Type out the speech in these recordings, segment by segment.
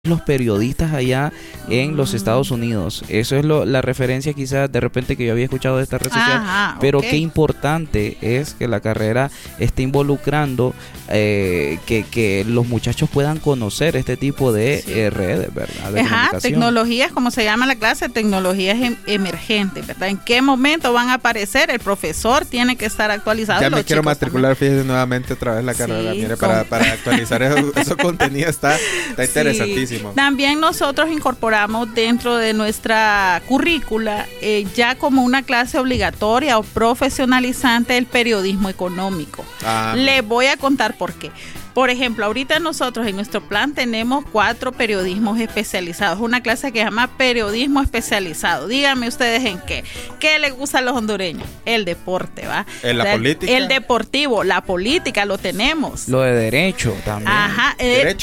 los periodistas allá en los Estados Unidos. Eso es la referencia quizás de repente que yo había escuchado de esta red social, pero okay. Qué importante es que la carrera esté involucrando que los muchachos puedan conocer este tipo de redes, ¿verdad? De tecnologías, como se llama la clase, tecnologías emergentes, ¿verdad? ¿En qué momento van a aparecer? El profesor tiene que estar actualizado. Ya me quiero matricular, fíjese nuevamente otra vez la carrera, mire, para actualizar esos contenidos está interesantísimo. También nosotros incorporamos dentro de nuestra currícula ya como una clase obligatoria o profesionalizante el periodismo económico. Les voy a contar por qué. Por ejemplo, ahorita nosotros en nuestro plan tenemos 4 periodismos especializados, una clase que se llama periodismo especializado. Díganme ustedes en qué. ¿Qué les gusta a los hondureños? El deporte, ¿va? La política. El deportivo, la política, lo tenemos. Lo de derecho también. Ajá.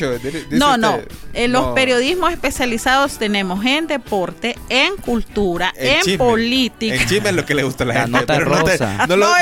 Los periodismos especializados tenemos en deporte, en cultura, en chisme, política. En chisme es lo que le gusta a la gente. Nota rosa.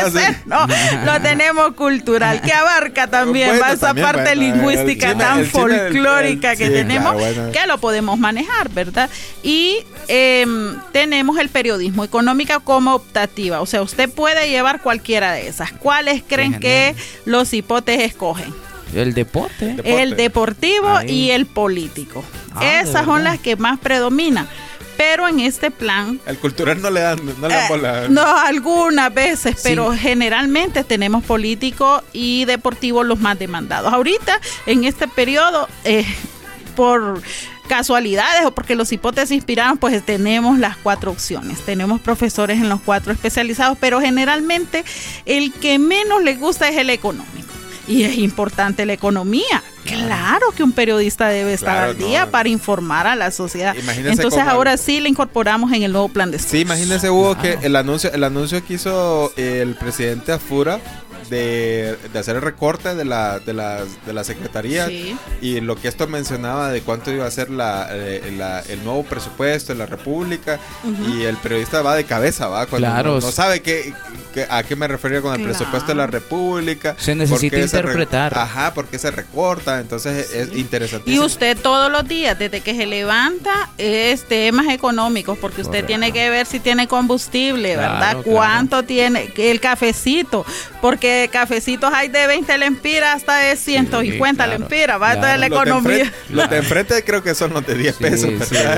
Lo tenemos cultural, que abarca también esa parte lingüística tan folclórica que tenemos, que lo podemos manejar, ¿verdad? Y tenemos el periodismo económico como optativa, o sea, usted puede llevar cualquiera de esas. ¿Cuáles creen que los hipotes escogen? El deporte. El deportivo y el político. Esas son las que más predominan. Pero en este plan... El cultural no le dan bola. No, algunas veces, pero generalmente tenemos político y deportivo los más demandados. Ahorita, en este periodo, por casualidades o porque los hipotes se inspiraron, pues tenemos las 4 opciones. Tenemos profesores en los 4 especializados, pero generalmente el que menos les gusta es el económico. Y es importante la economía. Claro que un periodista debe estar al día para informar a la sociedad. Imagínese. Entonces ahora sí le incorporamos en el nuevo plan de estudios. Sí, imagínese, Hugo, que el anuncio que hizo el presidente Afura de hacer el recorte de la secretaría, y lo que esto mencionaba de cuánto iba a ser el nuevo presupuesto de la República, y el periodista va de cabeza, va cuando no sabe a qué me refería con el presupuesto de la República. Se necesita interpretar. Porque se recorta, entonces es interesantísimo. Y usted todos los días, desde que se levanta, es temas económicos, porque usted tiene que ver si tiene combustible, ¿verdad? Cuánto tiene el cafecito, porque cafecitos hay de 20 lempiras hasta de 150 lempiras, va toda la economía. Los de enfrente creo que son los de 10 pesos,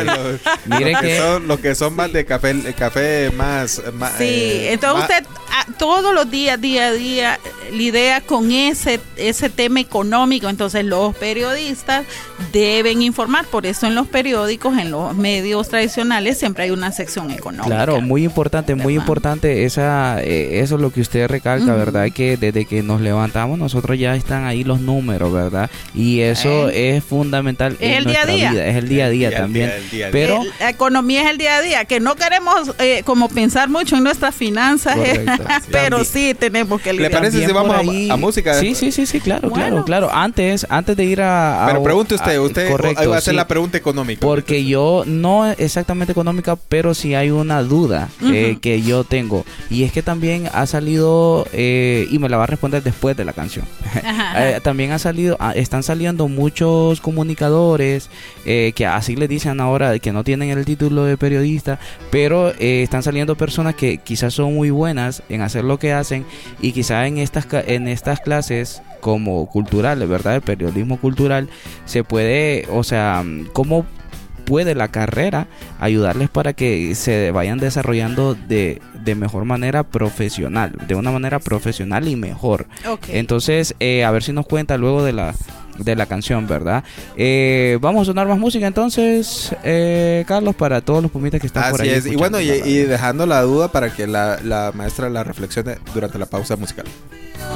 los que son más de café, el café más entonces usted todos los días, día a día, lidia con ese tema económico. Entonces los periodistas deben informar, por eso en los periódicos, en los medios tradicionales siempre hay una sección económica. Claro, muy importante, ¿verdad? Muy importante eso es lo que usted recalca, ¿verdad? Que desde que nos levantamos nosotros ya están ahí los números, ¿verdad? Y eso es fundamental en nuestra vida, es el día a día también. Pero la economía es el día a día, que no queremos como pensar mucho en nuestras finanzas, pero sí tenemos que lidiar. ¿Le parece si vamos a música? Sí, claro. Antes de ir a pero pregunte usted va a hacer la pregunta económica. Porque yo no exactamente económica, pero sí hay una duda que yo tengo, y es que también ha salido y me la va a responder después de la canción. También están saliendo muchos comunicadores que así le dicen ahora, que no tienen el título de periodista, pero están saliendo personas que quizás son muy buenas en hacer lo que hacen, y quizás en estas clases como culturales, ¿verdad? El periodismo cultural se puede, o sea, ¿cómo puede la carrera ayudarles para que se vayan desarrollando de mejor manera profesional, de una manera profesional y mejor? Entonces, a ver si nos cuenta luego de la canción, ¿verdad? Vamos a sonar más música entonces, Carlos, para todos los pumitas que están por ahí. Así es, y bueno, y dejando la duda para que la maestra la reflexione durante la pausa musical.